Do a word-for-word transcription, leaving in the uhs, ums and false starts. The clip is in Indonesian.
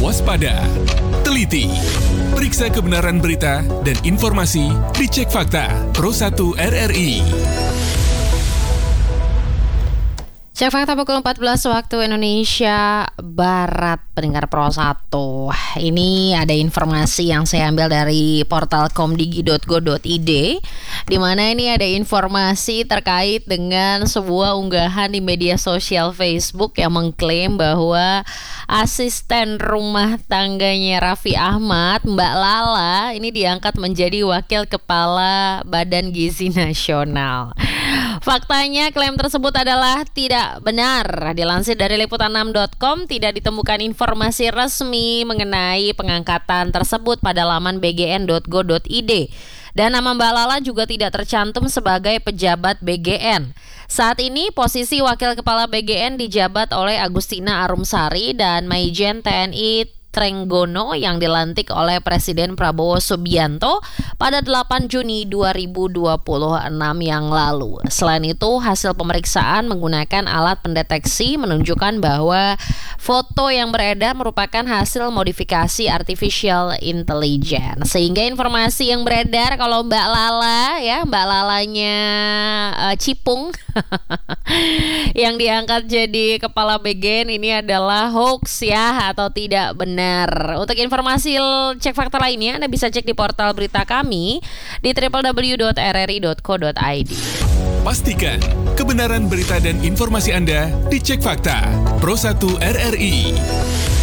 waspada, teliti, periksa kebenaran berita dan informasi di Cek Fakta Pro satu R R I. Cek Fakta pukul empat belas waktu Indonesia Barat, pendengar Pro satu. Ini ada informasi yang saya ambil dari portal komdigi dot go dot i d, di mana ini ada informasi terkait dengan sebuah unggahan di media sosial Facebook yang mengklaim bahwa asisten rumah tangganya Raffi Ahmad, Mbak Lala, ini diangkat menjadi Wakil Kepala Badan Gizi Nasional. Faktanya klaim tersebut adalah tidak benar. Dilansir dari liputan enam dot com, tidak ditemukan informasi resmi mengenai pengangkatan tersebut pada laman b g n dot go dot i d. Dan nama Mbak Lala juga tidak tercantum sebagai pejabat B G N. Saat ini posisi Wakil Kepala B G N dijabat oleh Agustina Arumsari dan Maijen T N I Trenggono yang dilantik oleh Presiden Prabowo Subianto pada delapan Juni dua ribu dua puluh enam yang lalu. Selain itu, hasil pemeriksaan menggunakan alat pendeteksi menunjukkan bahwa foto yang beredar merupakan hasil modifikasi artificial intelligence. Sehingga informasi yang beredar kalau Mbak Lala, ya Mbak Lalanya uh, Cipung yang diangkat jadi Kepala B G N ini adalah hoax ya, atau tidak benar. Untuk informasi Cek Fakta lainnya, Anda bisa cek di portal berita kami di w w w dot r r i dot co dot i d. Pastikan kebenaran berita dan informasi Anda di Cek Fakta Pro satu R R I.